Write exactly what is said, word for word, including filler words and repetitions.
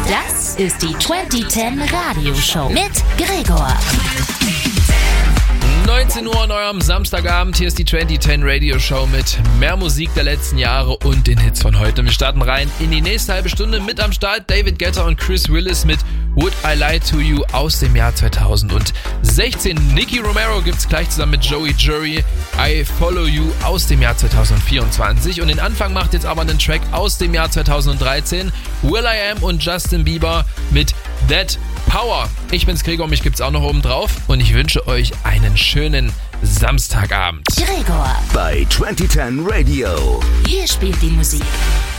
Das ist die zwanzig zehn Radioshow mit Gregor. neunzehn Uhr an eurem Samstagabend. Hier ist die zwanzig zehn Radio Show mit mehr Musik der letzten Jahre und den Hits von heute. Wir starten rein in die nächste halbe Stunde. Mit am Start David Guetta und Chris Willis mit Would I Lie to You aus dem Jahr zweitausendsechzehn. Nicky Romero gibt's gleich zusammen mit Joey Jury, I Follow You aus dem Jahr zweitausendvierundzwanzig. Und den Anfang macht jetzt aber einen Track aus dem Jahr zweitausenddreizehn. will.i.am und Justin Bieber mit That Power. Ich bin's Gregor, mich gibt's auch noch oben drauf und ich wünsche euch einen schönen Samstagabend. Gregor bei zwanzig zehn Radio. Hier spielt die Musik.